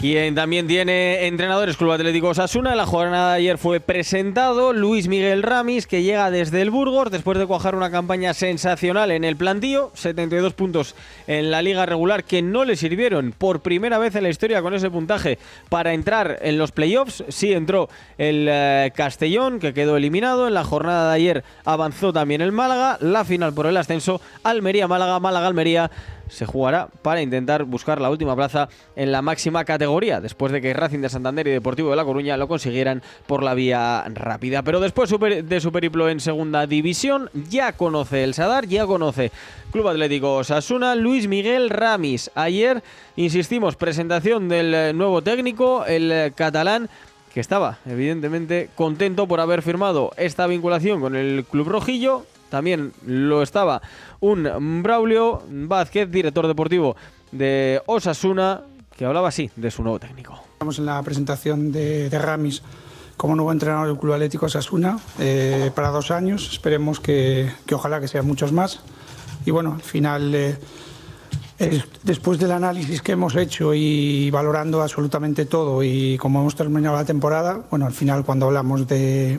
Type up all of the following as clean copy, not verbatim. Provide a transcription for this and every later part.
Quien también tiene entrenadores, Club Atlético Osasuna. En la jornada de ayer fue presentado Luis Miguel Ramis, que llega desde el Burgos después de cuajar una campaña sensacional en el plantío. 72 puntos en la liga regular que no le sirvieron por primera vez en la historia con ese puntaje para entrar en los playoffs. Sí entró el Castellón, que quedó eliminado. En la jornada de ayer avanzó también el Málaga. La final por el ascenso, Almería-Málaga, Málaga-Almería, se jugará para intentar buscar la última plaza en la máxima categoría, después de que Racing de Santander y Deportivo de La Coruña lo consiguieran por la vía rápida. Pero después de su periplo en segunda división, ya conoce el Sadar, ya conoce Club Atlético Osasuna. Luis Miguel Ramis. Ayer, insistimos, presentación del nuevo técnico, el catalán, que estaba evidentemente contento por haber firmado esta vinculación con el club rojillo. También lo estaba un Braulio Vázquez, director deportivo de Osasuna, que hablaba así de su nuevo técnico. Estamos en la presentación de Ramis como nuevo entrenador del Club Atlético Osasuna para 2 años. Esperemos que ojalá que sean muchos más. Y bueno, al final, después del análisis que hemos hecho y valorando absolutamente todo y como hemos terminado la temporada, bueno, al final cuando hablamos de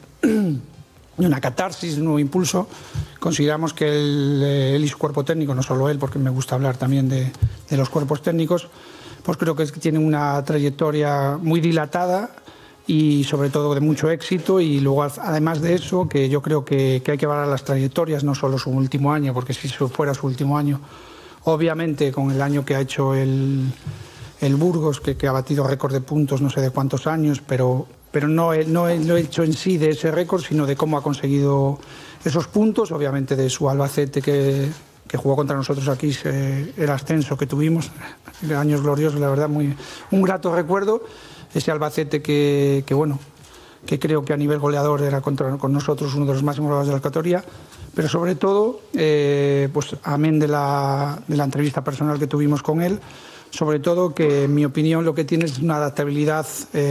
una catarsis, de un nuevo impulso, consideramos que él y su cuerpo técnico, no solo él, porque me gusta hablar también de los cuerpos técnicos, pues creo que tienen una trayectoria muy dilatada y sobre todo de mucho éxito. Y luego, además de eso, que yo creo que hay que valorar las trayectorias, no solo su último año, porque si eso fuera su último año, obviamente con el año que ha hecho el Burgos, que ha batido récord de puntos no sé de cuántos años, pero no he hecho en sí de ese récord, sino de cómo ha conseguido esos puntos, obviamente de su Albacete que jugó contra nosotros aquí, el ascenso que tuvimos, años gloriosos, la verdad, un grato recuerdo, ese Albacete que creo que a nivel goleador era con nosotros uno de los máximos goleadores de la categoría, pero sobre todo, pues amén de la entrevista personal que tuvimos con él, sobre todo que en mi opinión lo que tiene es una adaptabilidad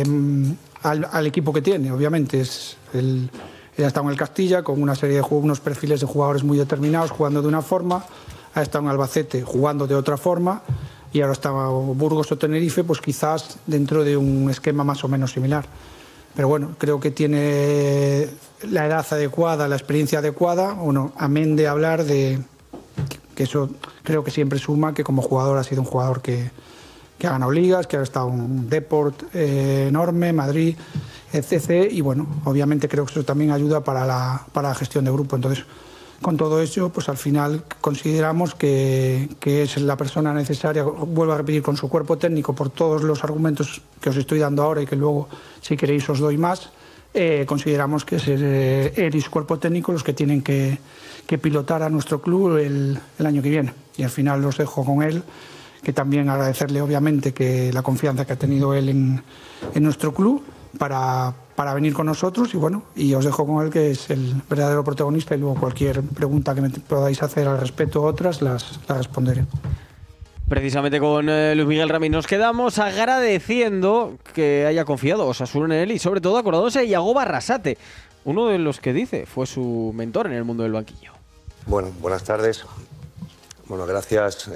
al equipo que tiene. Obviamente él ha estado en el Castilla con una serie de unos perfiles de jugadores muy determinados, jugando de una forma, ha estado en Albacete jugando de otra forma y ahora está Burgos o Tenerife, pues quizás dentro de un esquema más o menos similar. Pero bueno, creo que tiene la edad adecuada, la experiencia adecuada, bueno, amén de hablar de que eso creo que siempre suma, que como jugador ha sido un jugador que ha ganado ligas, que ha estado en un Deport enorme, Madrid, etc. Y bueno, obviamente creo que eso también ayuda para la gestión de grupo. Entonces, con todo eso, pues al final consideramos que es la persona necesaria, vuelvo a repetir, con su cuerpo técnico, por todos los argumentos que os estoy dando ahora y que luego, si queréis, os doy más. Consideramos que es él y su cuerpo técnico los que tienen que pilotar a nuestro club el año que viene. Y al final los dejo con él, que también agradecerle obviamente que la confianza que ha tenido él en nuestro club para venir con nosotros, y bueno, y os dejo con él, que es el verdadero protagonista, y luego cualquier pregunta que me podáis hacer al respecto o otras las responderé. Precisamente con Luis Miguel Ramis nos quedamos, agradeciendo que haya confiado Osasuna en él y sobre todo acordándose de Yago Barrasate, uno de los que dice fue su mentor en el mundo del banquillo. Bueno, buenas tardes. Bueno, gracias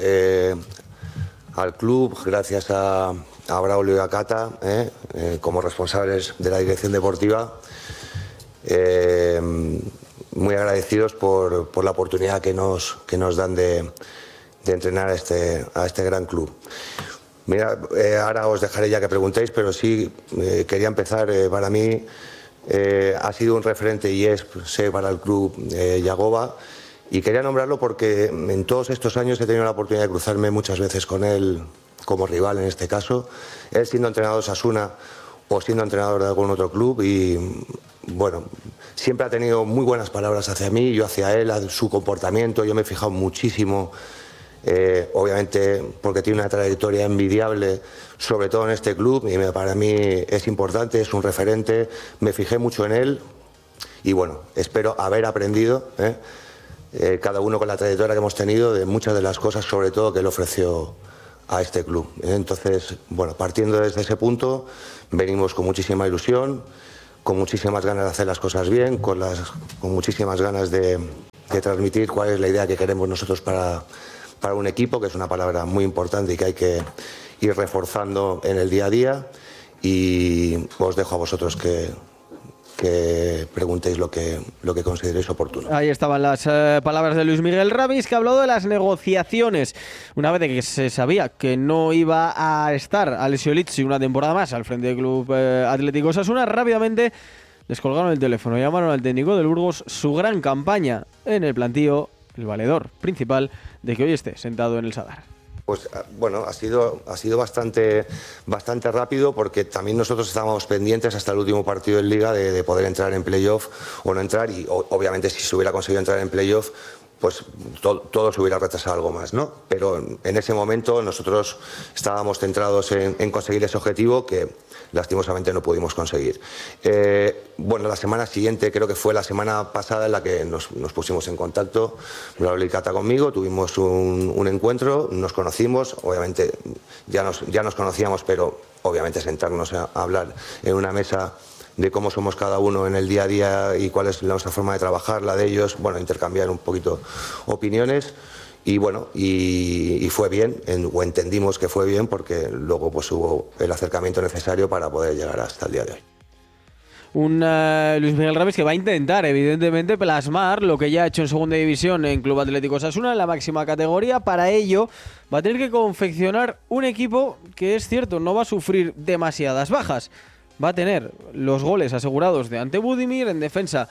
al club, gracias a Braulio y a Cata como responsables de la dirección deportiva. Muy agradecidos por la oportunidad que nos dan de entrenar a este gran club. Mira, ahora os dejaré ya que preguntéis, pero sí quería empezar. Para mí ha sido un referente y sé para el club Yagoba, y quería nombrarlo porque en todos estos años he tenido la oportunidad de cruzarme muchas veces con él como rival en este caso, él siendo entrenador de Osasuna o siendo entrenador de algún otro club, y bueno, siempre ha tenido muy buenas palabras hacia mí, yo hacia él, a su comportamiento. Yo me he fijado muchísimo, obviamente porque tiene una trayectoria envidiable, sobre todo en este club, y para mí es importante, es un referente. Me fijé mucho en él y bueno, espero haber aprendido, cada uno con la trayectoria que hemos tenido, de muchas de las cosas, sobre todo, que él ofreció a este club. Entonces, bueno, partiendo desde ese punto, venimos con muchísima ilusión, con muchísimas ganas de hacer las cosas bien, con muchísimas ganas de transmitir cuál es la idea que queremos nosotros para un equipo, que es una palabra muy importante y que ir reforzando en el día a día, y os dejo a vosotros que preguntéis lo que consideréis oportuno. Ahí estaban las palabras de Luis Miguel Ramis, que ha hablado de las negociaciones. Una vez de que se sabía que no iba a estar Alessio Lizzi una temporada más al frente del Club Atlético Osasuna, rápidamente descolgaron el teléfono, llamaron al técnico del Burgos. Su gran campaña en el plantío, el valedor principal de que hoy esté sentado en el Sadar. Pues bueno, ha sido bastante rápido, porque también nosotros estábamos pendientes hasta el último partido en Liga de poder entrar en playoff o no entrar, y obviamente si se hubiera conseguido entrar en playoff, pues todo se hubiera retrasado algo más, ¿no? Pero en ese momento nosotros estábamos centrados en conseguir ese objetivo, que lastimosamente no pudimos conseguir. Bueno, la semana siguiente, creo que fue la semana pasada, en la que nos pusimos en contacto, Raúl y Cata conmigo, tuvimos un encuentro, nos conocimos, obviamente ya nos conocíamos, pero obviamente sentarnos a hablar en una mesa de cómo somos cada uno en el día a día y cuál es nuestra forma de trabajar, la de ellos, bueno, intercambiar un poquito opiniones, y bueno, y fue bien, o entendimos que fue bien, porque luego pues hubo el acercamiento necesario para poder llegar hasta el día de hoy. Un Luis Miguel Ramis que va a intentar, evidentemente, plasmar lo que ya ha hecho en segunda división en Club Atlético Osasuna, en la máxima categoría. Para ello va a tener que confeccionar un equipo que, es cierto, no va a sufrir demasiadas bajas. Va a tener los goles asegurados de Ante Budimir, en defensa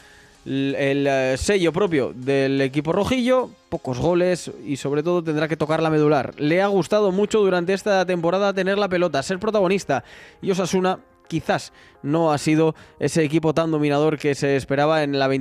el sello propio del equipo rojillo, pocos goles, y sobre todo tendrá que tocar la medular. Le ha gustado mucho durante esta temporada tener la pelota, ser protagonista, y Osasuna quizás no ha sido ese equipo tan dominador que se esperaba en la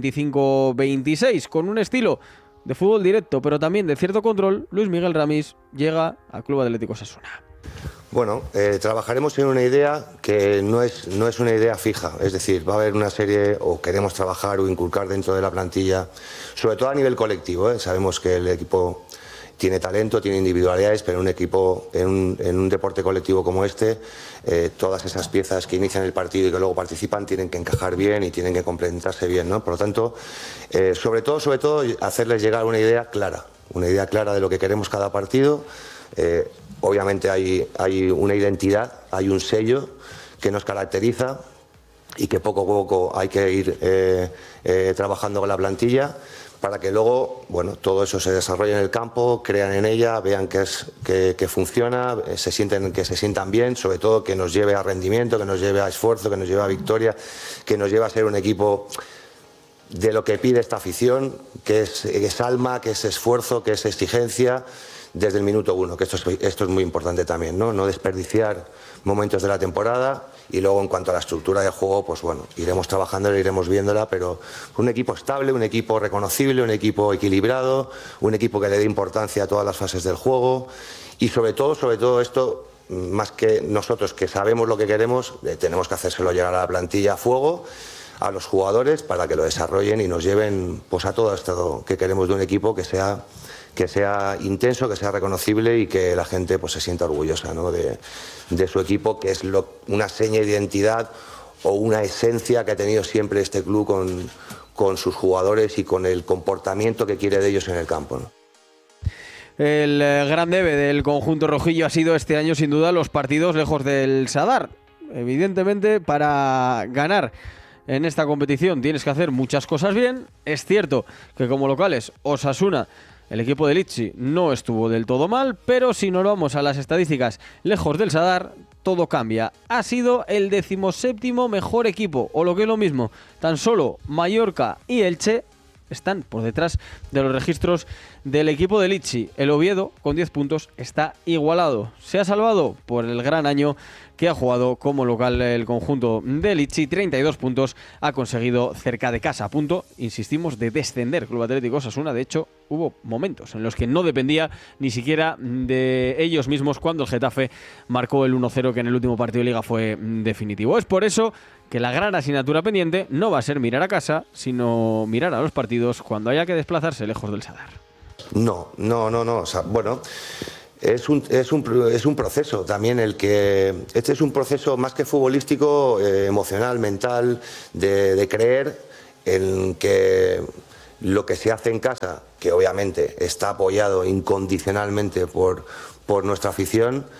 25-26, con un estilo de fútbol directo, pero también de cierto control. Luis Miguel Ramis llega al Club Atlético Osasuna. Bueno, trabajaremos en una idea que no es una idea fija, es decir, va a haber una serie, o queremos trabajar o inculcar dentro de la plantilla, sobre todo a nivel colectivo, Sabemos que el equipo tiene talento, tiene individualidades, pero un equipo, en un deporte colectivo como este, todas esas piezas que inician el partido y que luego participan tienen que encajar bien y tienen que complementarse bien, ¿no? Por lo tanto, sobre todo, hacerles llegar una idea clara de lo que queremos cada partido. Obviamente hay una identidad, hay un sello que nos caracteriza y que poco a poco hay que ir trabajando con la plantilla, para que luego, bueno, todo eso se desarrolle en el campo, crean en ella, vean que funciona, que se sientan bien, sobre todo que nos lleve a rendimiento, que nos lleve a esfuerzo, que nos lleve a victoria, que nos lleve a ser un equipo de lo que pide esta afición, que es alma, que es esfuerzo, que es exigencia desde el minuto uno, que esto es muy importante también, ¿no? No desperdiciar momentos de la temporada. Y luego, en cuanto a la estructura de juego, pues bueno, iremos trabajándola, iremos viéndola, pero un equipo estable, un equipo reconocible, un equipo equilibrado, un equipo que le dé importancia a todas las fases del juego, y sobre todo esto, más que nosotros que sabemos lo que queremos, tenemos que hacérselo llegar a la plantilla a fuego, a los jugadores, para que lo desarrollen y nos lleven pues a todo esto que queremos de un equipo que sea intenso, que sea reconocible y que la gente pues se sienta orgullosa, ¿no? de su equipo, que es una seña de identidad o una esencia que ha tenido siempre este club con sus jugadores y con el comportamiento que quiere de ellos en el campo, ¿no? El gran debe del conjunto rojillo ha sido este año, sin duda, los partidos lejos del Sadar. Evidentemente, para ganar en esta competición tienes que hacer muchas cosas bien. Es cierto que como locales, Osasuna, el equipo de Lizzi, no estuvo del todo mal, pero si nos vamos a las estadísticas lejos del Sadar, todo cambia. Ha sido el 17º mejor equipo, o lo que es lo mismo, tan solo Mallorca y Elche están por detrás de los registros del equipo de Lizzi. El Oviedo, con 10 puntos, está igualado. Se ha salvado por el gran año que ha jugado como local el conjunto de Lizzi. 32 puntos ha conseguido cerca de casa. A punto, insistimos, de descender Club Atlético Osasuna. De hecho, hubo momentos en los que no dependía ni siquiera de ellos mismos cuando el Getafe marcó el 1-0, que en el último partido de Liga fue definitivo. Es por eso que la gran asignatura pendiente no va a ser mirar a casa, sino mirar a los partidos cuando haya que desplazarse lejos del Sadar. No. O sea, bueno, es un proceso también este es un proceso más que futbolístico, emocional, mental, de creer en que lo que se hace en casa, que obviamente está apoyado incondicionalmente por nuestra afición,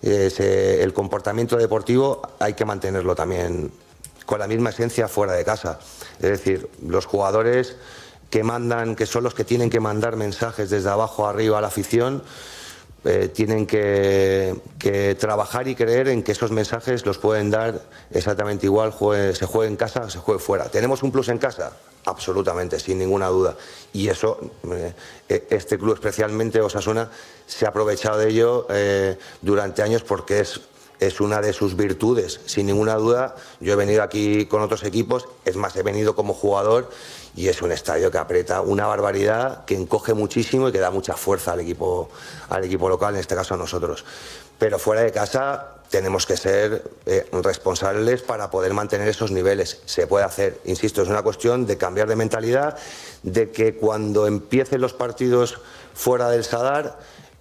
el comportamiento deportivo hay que mantenerlo también con la misma esencia fuera de casa. Es decir, los jugadores que mandan, que son los que tienen que mandar mensajes desde abajo arriba a la afición, tienen que trabajar y creer en que esos mensajes los pueden dar exactamente igual, se juegue en casa o se juegue fuera. ¿Tenemos un plus en casa? Absolutamente, sin ninguna duda. Y eso, este club especialmente, Osasuna, se ha aprovechado de ello durante años porque es una de sus virtudes, sin ninguna duda. Yo he venido aquí con otros equipos, es más, he venido como jugador y es un estadio que aprieta una barbaridad, que encoge muchísimo y que da mucha fuerza al equipo local, en este caso a nosotros. Pero fuera de casa tenemos que ser responsables para poder mantener esos niveles. Se puede hacer, insisto, es una cuestión de cambiar de mentalidad, de que cuando empiecen los partidos fuera del Sadar,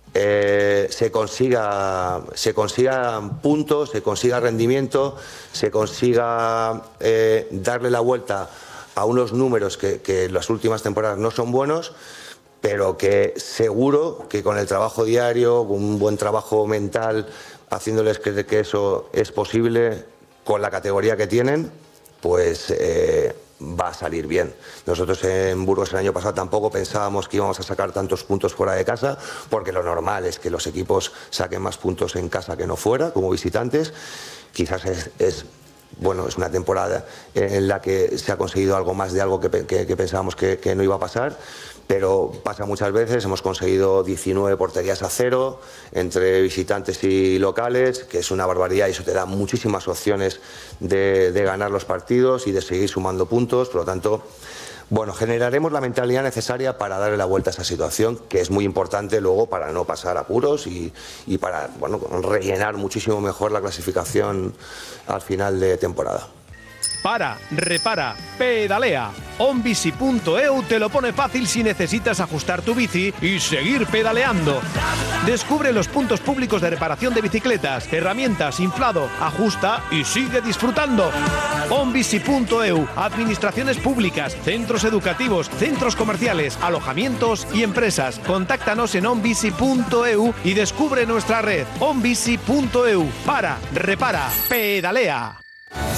se consiga puntos, se consiga rendimiento, se consiga darle la vuelta a unos números que en las últimas temporadas no son buenos, pero que seguro que con el trabajo diario, con un buen trabajo mental, haciéndoles creer que eso es posible con la categoría que tienen, pues va a salir bien. Nosotros en Burgos el año pasado tampoco pensábamos que íbamos a sacar tantos puntos fuera de casa, porque lo normal es que los equipos saquen más puntos en casa que no fuera, como visitantes. Quizás es una temporada en la que se ha conseguido algo más de algo que pensábamos que no iba a pasar, pero pasa muchas veces. Hemos conseguido 19 porterías a cero entre visitantes y locales, que es una barbaridad, y eso te da muchísimas opciones de ganar los partidos y de seguir sumando puntos. Por lo tanto, generaremos la mentalidad necesaria para darle la vuelta a esa situación, que es muy importante luego para no pasar apuros y para rellenar muchísimo mejor la clasificación al final de temporada. Para, repara, pedalea. onbici.eu te lo pone fácil si necesitas ajustar tu bici y seguir pedaleando. Descubre los puntos públicos de reparación de bicicletas, herramientas, inflado, ajusta y sigue disfrutando. onbici.eu, administraciones públicas, centros educativos, centros comerciales, alojamientos y empresas. Contáctanos en onbici.eu y descubre nuestra red. onbici.eu. Para, repara, pedalea.